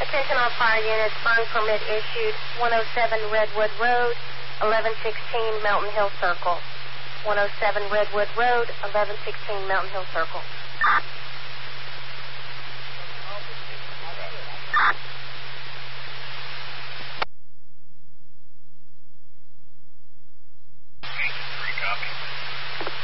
Attention all fire units, burn permit issued, 107 Redwood Road, 1116 Mountain Hill Circle. 107 Redwood Road, 1116 Mountain Hill Circle.